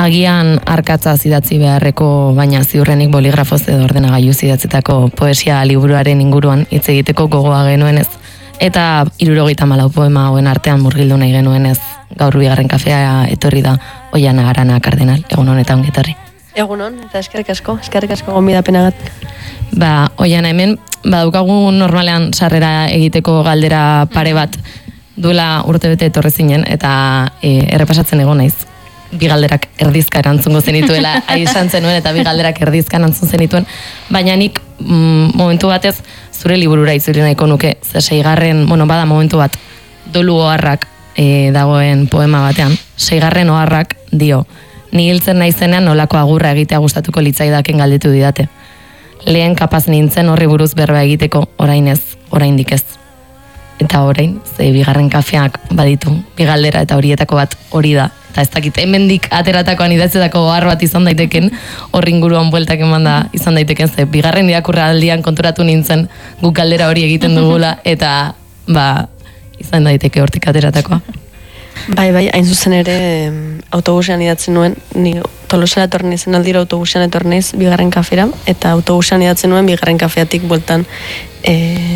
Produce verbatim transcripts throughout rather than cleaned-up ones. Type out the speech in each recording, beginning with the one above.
Agian arkatza idatzi beharreko, baina ziurrenik boligrafoz edo ordenagailuz idatzitako poesia liburuaren inguruan hitz egiteko gogoa genuenez. Eta hirurogeita hamalau poema hauen artean murgildu nahi genuenez, gaur bigarren kafea etorri da Oiana Arana Kardenal, egun honetan ongetorri. Egun hon, eta eskerrik asko, eskerrik asko gonbidapenagat. Ba, Oiana, hemen, badukagu normalean sarrera egiteko galdera pare bat duela urtebete etorri zinen, eta e, errepasatzen egon naiz. Bi galderak erdizka erantzungo zenituela, aizan zenuen, eta bi galderak erdizka erantzun zenituen, baina nik mm, momentu batez zure liburura itzuli nahiko nuke, ze seigarren, bueno, bada momentu bat, dolu oharrak e, dagoen poema batean, seigarren oharrak dio, ni hiltzen naizenean nolako agurra egitea gustatuko litzaidaken galdetu didate. Lehen kapaz nintzen horri buruz berba egiteko, orain ez, oraindik ez. Eta orain, ze bigarren kafeak baditu, bi galdera eta horietako bat hori da. Eta ez dakit, hemendik ateratakoan idatzetako ohar bat izan daiteken, horri inguruan bueltak eman da izan daiteken, ze bigarren irakurra aldian konturatu nintzen guk galdera hori egiten dugula, eta ba, izan daiteke hortik ateratakoa. Bai, bai, hain zuzen ere autobusean idatzen nuen, ni Tolosara etorri zen aldira autobusean etorri naiz bigarren kafera, eta autobusean idatzen nuen bigarren kafeatik bueltan e,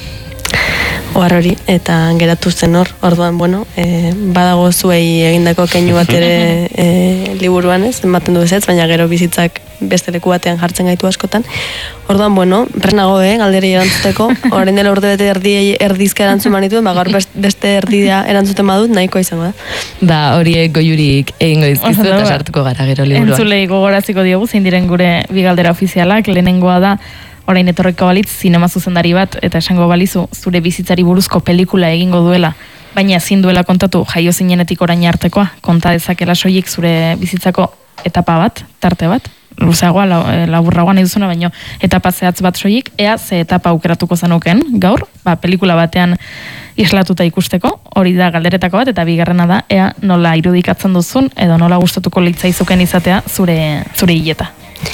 ohar hori, eta geratu zen hor, orduan, bueno, e, badago zuei egindako keinu bat ere e, liburuan ez, ematen du ezetz, baina gero bizitzak beste leku batean jartzen gaitu askotan. Orduan, bueno, bernago, eh, galderi erantzuteko, orain dela urte bete erdi, erdizka erantzun manituen, ba, gaur beste erdia erantzuten badut, nahiko izango da. Ba, horiek goiurik egingo dizkizu eta sartuko gara gero liburuan. Entzulei gogoraziko diogu, zein diren gure bi galdera ofizialak, lehenengoa da, orain etorriko balitz zinema zuzendari bat, eta esango balizu zure bizitzari buruzko pelikula egingo duela, baina ezin duela kontatu jaio zinenetik orain artekoa, konta dezakela soilik zure bizitzako etapa bat, tarte bat, luzeagoa, laburragoa nahi duzuna, baina etapa zehatz bat soilik, ea ze etapa aukeratuko zenuken gaur, ba, pelikula batean islatuta ikusteko, hori da galderetako bat, eta bigarrena da, ea nola irudikatzen duzun, edo nola gustatuko litzaizuken izatea zure, zure hileta.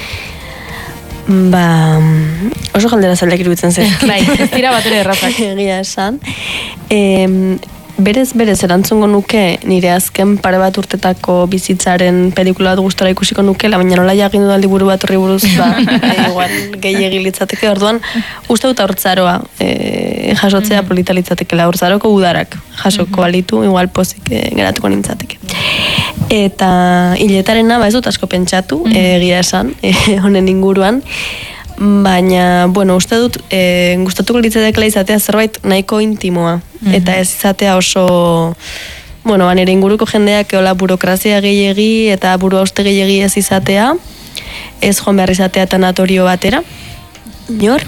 Ba, oso galdera zailak iruditzen zen. Bai, ez dira bat ere errazak. Egia esan. E, berez, berez, erantzungo nuke nire azken pare bat urtetako bizitzaren pelikula bat gustora ikusiko nukela, baina nola jagindu da liburu bat horri buruz, ba, e, igual gehiegi litzateke, orduan, uste dut haurtzaroa e, jasotzea mm-hmm. polita litzatekela, haurtzaroko udarak jasoko alitu, igual pozik e, geratuko nintzateke. Eta hiletarena, ba ez dut asko pentsatu, mm. egia esan, e, honen inguruan, baina, bueno, uste dut, e, gustatuko litzatekela izatea zerbait nahiko intimoa, mm. eta ez izatea oso, bueno, nire inguruko jendeak eola burokrazia gehiegi eta buru hauste gehiegi ez izatea, ez joan behar izatea tanatorio batera, nor,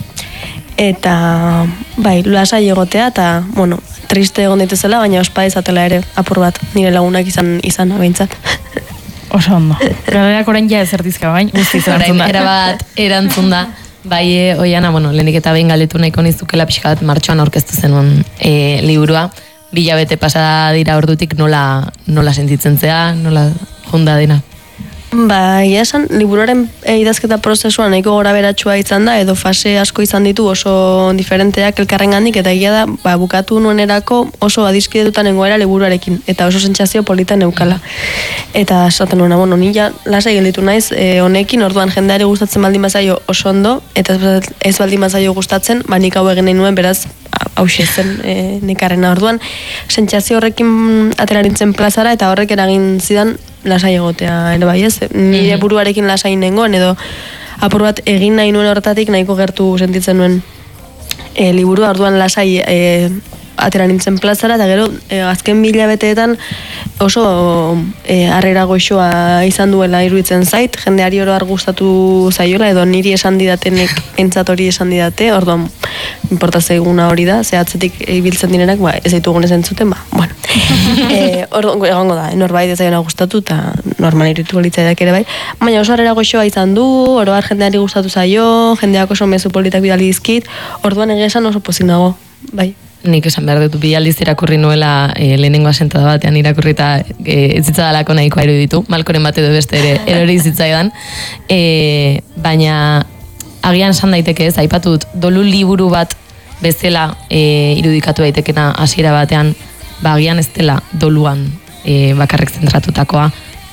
eta, bai, lasai egotea, eta, bueno, triste egon daitezela, baina ospa izatela ere apur bat, nire lagunak izan izan behintzat. Oso ondo. Galderak orain ja ezertizka bain, guztiz erantzun da. Erabat erantzun da. Bai, e, Oiana, bueno, lehenik eta behin galdetu nahiko nizukela pixka bat martxoan aurkeztu zenuen e, liburua. Bilabete pasada dira ordutik nola, nola sentitzen zea, nola jonda dena. Ba, egia esan, liburuaren e, idazketa prozesua nahiko gora beratxua izan da, edo fase asko izan ditu oso diferenteak elkarren gandik, eta egia da, ba, bukatu nuenerako oso adiskidetutan nengoera liburuarekin, eta oso sentsazio polita neukala. Eta esaten nuena, bueno, ni ja lasai gelditu naiz e, honekin, orduan jendeari gustatzen baldin bazaio oso ondo, eta ez baldin bazaio gustatzen, ba, nik hau egin nahi nuen, beraz, hauxe zen e, nekarrena. Orduan, sentsazio horrekin aterarintzen plazara, eta horrek eragin zidan lasai egotea ere bai ez, nire buruarekin lasai nengoen, edo apur bat egin nahi nuen horretatik nahiko gertu sentitzen nuen e, liburua, orduan lasai e, atera nintzen plazara, eta gero e, azken mila beteetan oso e, harrera goxoa izan duela iruditzen zait, jendeari oro gustatu zaiola, edo niri esan didatenek entzat hori esan didate, orduan importa zeiguna hori da, ze atzetik ibiltzen direnak, ba, ez ditugun ez entzuten, ba, bueno. e, orduan, egongo da, norbait ez zaiona gustatu, eta normal iruditu litzaidak ere bai, baina oso harrera goxoa izan du, oroar jendeari gustatu zaio, jendeak oso mezu politak bidali dizkit, orduan egia esan oso pozik nago, bai. Nik esan behar dut, bi aldiz irakurri nuela e, lehenengo asentada batean irakurri eta e, ez zitzadalako nahikoa iruditu, malkoren bat edo beste ere erori zitzaidan, e, baina agian esan daiteke ez, aipatu dut, dolu liburu bat bezala e, irudikatu daitekena hasiera batean, ba agian ez dela doluan e, bakarrik zentratutakoa,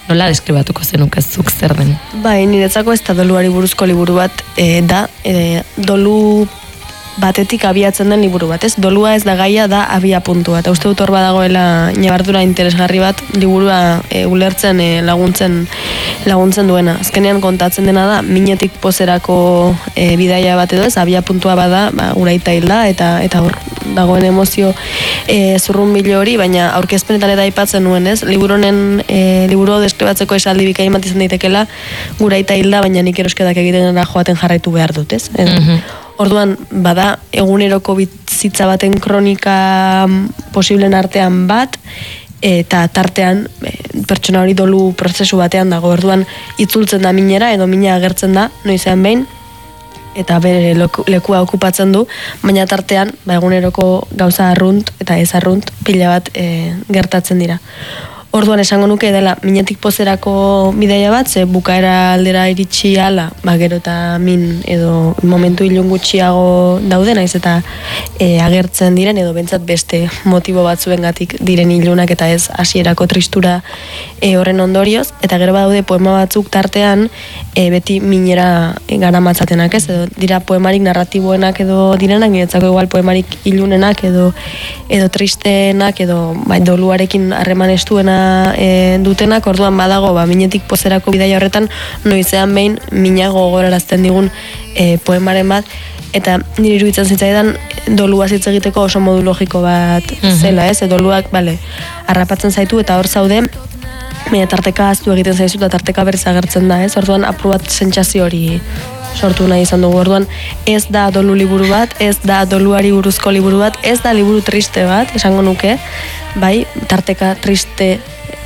nola deskribatuko zenuke zuk zer den? Bai, niretzako ez da doluari buruzko liburu bat e, da, e, dolu batetik abiatzen den liburu bat, ez? Dolua ez da gaia, da abia puntua. Eta uste dut hor badagoela ñabardura interesgarri bat liburua e, ulertzen e, laguntzen laguntzen duena. Azkenean kontatzen dena da, minetik pozerako e, bidaia bat edo ez, abia puntua bada, ba, uraita hilda, eta eta hor dagoen emozio e, zurrunbilo hori, baina aurkezpenetan eta aipatzen nuen, ez? Liburu honen e, liburu deskribatzeko esaldi bikain bat izan daitekela, guraita hilda, baina nik erosketak egiten joaten jarraitu behar dut, ez? Mm Orduan, bada, eguneroko bizitza baten kronika posiblen artean bat, eta tartean e, pertsona hori dolu prozesu batean dago. Orduan, itzultzen da minera, edo mina agertzen da, noizean behin, eta bere lekua okupatzen du, baina tartean, ba, eguneroko gauza arrunt, eta ez arrunt, pila bat e, gertatzen dira. Orduan esango nuke dela minetik pozerako bidaia bat, ze bukaera aldera iritsi ala, ba gero eta min edo momentu ilun gutxiago daude, naiz eta e, agertzen diren edo bentsat beste motibo batzuengatik diren ilunak eta ez hasierako tristura e, horren ondorioz, eta gero badaude poema batzuk tartean e, beti minera garamatzatenak, ez? Edo dira poemarik narratiboenak edo direnak, niretzako igual poemarik ilunenak edo edo tristeenak edo bai doluarekin harreman estuena E, dutenak, orduan badago ba, minetik pozerako bidaia horretan noizean behin mina gogorarazten digun e, poemaren bat, eta nire iruditzen zitzaidan dolua hitz egiteko oso modu logiko bat mm-hmm. zela, ez? E, doluak, bale, harrapatzen zaitu eta hor zaude, baina tarteka aztu egiten zaizu eta tarteka berriz agertzen da, ez? Orduan apur bat sentsazio hori sortu nahi izan dugu. Orduan ez da dolu liburu bat, ez da doluari buruzko liburu bat, ez da liburu triste bat, esango nuke, bai, tarteka triste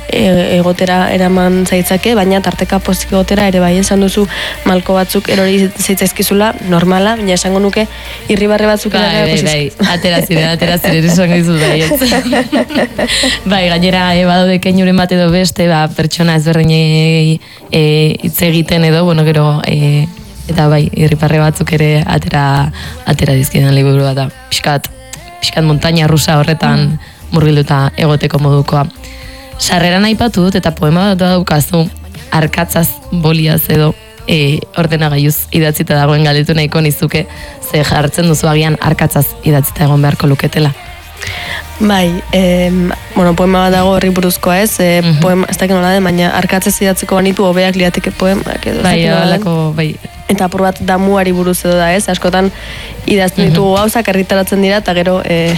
egotera eraman zaitzake, baina tarteka pozik egotera ere bai, esan duzu malko batzuk erori zaitzaizkizula, normala, baina esango nuke irribarre batzuk bai, bai, bai, atera ziren, atera ziren, esango dizut bai, bai, gainera, e, badaude keinuren bat edo beste, ba, pertsona ezberdinei hitz e, egiten edo, bueno, gero, e, eta bai, irribarre batzuk ere atera, atera dizkidan liburu bat, pixkat, pixkat montaña rusa horretan murgilduta egoteko modukoa. Sarreran aipatu dut eta poema bat daukazu arkatzaz boliaz edo e, ordenagailuz idatzita dagoen galdetu nahiko nizuke, ze jartzen duzu agian arkatzaz idatzita egon beharko luketela. Bai, eh, bueno, poema bat dago horri buruzkoa, ez? Eh, uh-huh. Poema, ez dakit nola den, baina arkatzez idatzeko banitu hobeak liateke poemak edo. Bai, alako, bai. Eta apur bat damuari buruz edo da, ez? Askotan idazten ditugu uh-huh. gauzak argitaratzen dira, eta gero eh,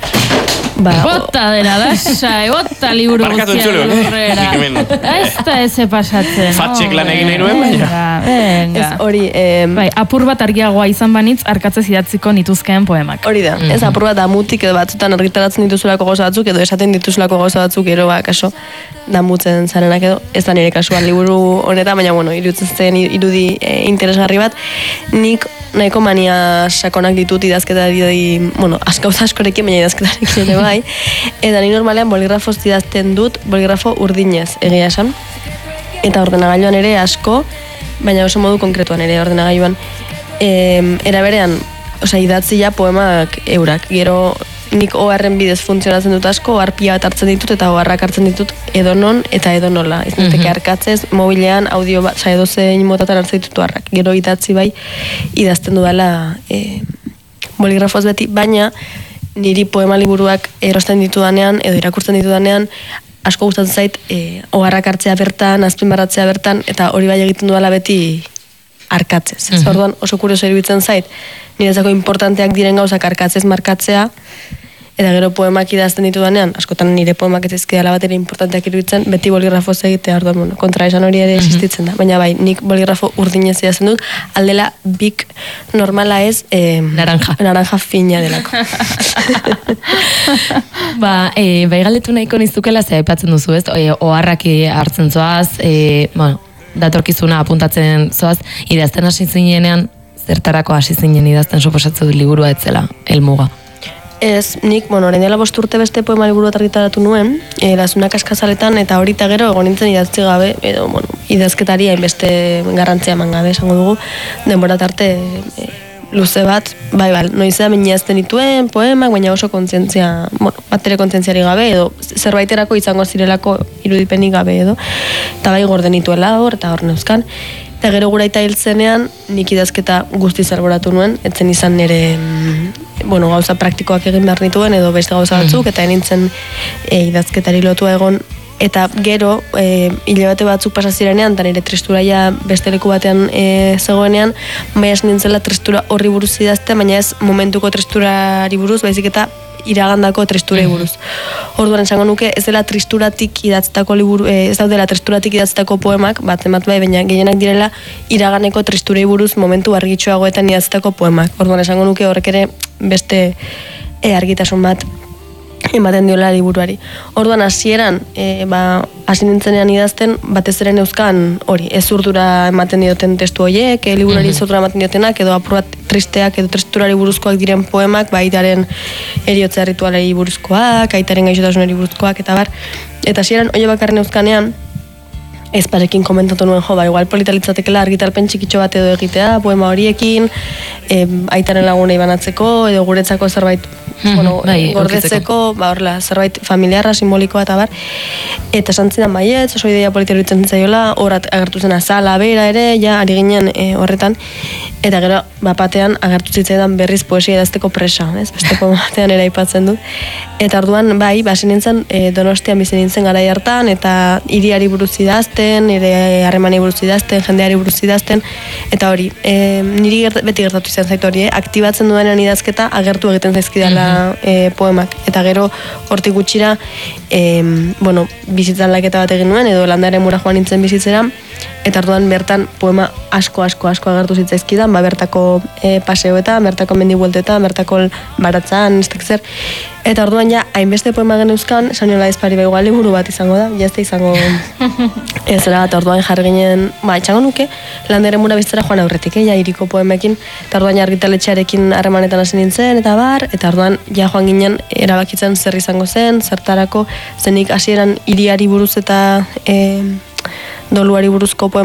ba, bota dela da, bota liburu guztia lurrera. Ez da eze pasatzen. Fatxek lan egin nahi nuen, baina. Ez hori... Eh, bai, apur bat argiagoa izan banitz, arkatzez idatziko nituzkeen poemak. Hori da, mm-hmm. ez apur bat damutik edo batzutan argitaratzen dituzulako gauza batzuk, edo esaten dituzulako gauza batzuk, ero ba, kaso, damutzen zarenak edo, ez da nire kasuan liburu honetan, baina, bueno, iruditzen zen irudi e, interesgarri bat, nik nahiko mania sakonak ditut idazketa di, bueno, askauza askorekin, baina idazketarekin ere bai, eta ni normalean boligrafoz idazten dut, boligrafo urdinez, egia esan, eta ordenagailuan ere asko, baina oso modu konkretuan ere ordenagailuan, e, era berean, osea, idatzia poemak eurak, gero nik oharren bidez funtzionatzen dut asko, ohar pila bat hartzen ditut eta oharrak hartzen ditut edonon eta edonola. Ez ninteke mm-hmm. arkatzez, mobilean, audio bat, sa edo zein motatan hartzen ditut oharrak. Gero idatzi bai, idazten dudala e, boligrafoz beti, baina niri poema liburuak erosten ditudanean edo irakurtzen ditudanean asko gustatzen zait e, oharrak hartzea bertan, azpimarratzea bertan, eta hori bai egiten dudala beti arkatzez. Mm-hmm. Orduan oso kurioso iruditzen zait, niretzako importanteak diren gauzak arkatzez markatzea, eta gero poemak idazten ditudanean, askotan nire poemak ez ezkidala bat ere importanteak iruditzen, beti boligrafoz egitea, orduan, bueno, kontra esan hori ere existitzen da. Baina bai, nik boligrafo urdinez idazten dut, aldela bik normala ez, eh, naranja. naranja fina delako. ba, e, bai galdetu nahiko nizukela, ze aipatzen duzu, ez? E, oharrak hartzen zoaz, e, bueno, datorkizuna apuntatzen zoaz, idazten hasi zinenean, zertarako hasi zinen idazten suposatze dut liburua etzela, helmuga. Ez, nik, bueno, orain dela bost urte beste poema liburu bat argitaratu nuen, e, Lasunak askazaletan, eta horita gero egon nintzen idaztzi gabe, edo, bueno, idazketari hainbeste garrantzia eman gabe, esango dugu, denbora tarte e, luze bat, bai, bai, noizean minazten dituen poemak, baina oso kontzientzia, bueno, bat ere kontzientziari gabe, edo zerbaiterako izango zirelako irudipenik gabe, edo, eta bai gorden dituela hor, eta hor neuzkan. Eta gero gura eta hiltzenean, nik idazketa guztiz alboratu nuen, etzen izan nire, bueno, gauza praktikoak egin behar nituen, edo beste gauza batzuk, eta nintzen e, idazketari lotua egon, eta gero, e, hile bate batzuk pasazirenean, eta nire tristuraia beste leku batean e, zegoenean, bai hasi nintzela tristura horri buruz idazte, baina ez momentuko tristurari buruz, baizik eta iragandako tristurei buruz. Orduan esango nuke ez dela tristuratik idatzetako liburu, eh, ez daudela tristuratik idatzetako poemak, bat emat bai, baina gehienak direla iraganeko tristurei buruz momentu argitsuagoetan idatzetako poemak. Orduan esango nuke horrek ere beste e, argitasun bat ematen diola liburuari. Orduan hasieran, e, ba, hasi nintzenean idazten, batez ere neuzkan hori, ezurdura ematen dioten testu horiek, e, liburuari mm-hmm. ezurdura ematen diotenak, edo apur bat tristeak, edo tristurari buruzkoak diren poemak, ba, aitaren eriotza ritualari buruzkoak, aitaren gaixotasunari buruzkoak, eta bar. Eta hasieran, hori bakarren neuzkanean, ezparekin komentatu nuen, jo, ba, igual politalitzatekela argitalpen txikitxo bat edo egitea, poema horiekin, e, aitaren lagunei banatzeko, edo guretzako zerbait, mm-hmm, bueno, bai, gordetzeko, ba, horrela, zerbait familiarra, simbolikoa eta bar, eta esan zidan baietz, oso ideia politalitzen zaiola, horat agertu zen azala, bera ere, ja, ari ginen e, horretan, eta gero, bapatean, agertu zitzaidan berriz poesia idazteko presa, ez? Besteko batean ere aipatzen du. Eta orduan, bai, basi nintzen, e, Donostian bizi nintzen garai hartan, eta hiriari buruz idazten, nire harremanei buruz idazten, jendeari buruz idazten, eta hori, e, niri gert, beti gertatu izan zaitu hori, eh? Aktibatzen duenean idazketa agertu egiten zaizkidala e, poemak, eta gero hortik gutxira, e, bueno, bizitzan laketa bat egin nuen, edo landaren mura joan nintzen bizitzera, eta orduan bertan poema asko, asko, asko agertu zitzaizkidan, ba, bertako e, paseoetan, bertako mendibueltetan, bertako baratzan, ez dakit zer, eta orduan ja, hainbeste poema geneuzkan, esan niola ezpari ba, igual liburu bat izango da, jazte izango ez zera, eta orduan jarri ginen, ba, etxango nuke, landaren mura bizitzera joan aurretik, eh, ja, iriko poemekin, eta orduan ja argitaletxearekin harremanetan hasi nintzen, eta bar, eta orduan ja joan ginen erabakitzen zer izango zen, zertarako, zenik hasieran hiriari buruz eta e, doluari buruzko poema